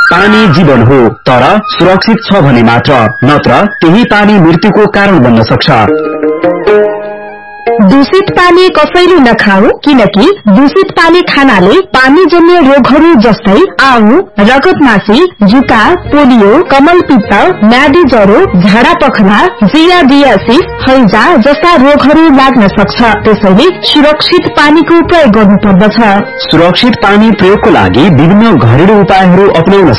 पानी जीवन हो, तर सुरक्षित छ भने मात्र, नत्र त्यही पानी मृत्युको कारण बन्न सक्छ। दूषित पानी कसैले नखाऊ, किनकि दूषित पानी खानाले पानीजन्य रोगहरू जस्तै आउँ, रगतमासी, जुका, पोलियो, कमलपित्त, म्यादी ज्वरो, झाडा पखला, जियाडियासिस, हैजा जस्ता रोगहरू लाग्न सक्छ। त्यसैले सुरक्षित पानीको प्रयोग गर्नुपर्दछ। सुरक्षित पानी प्रयोगको लागि विभिन्न घरेलु उपायहरू अपनाउन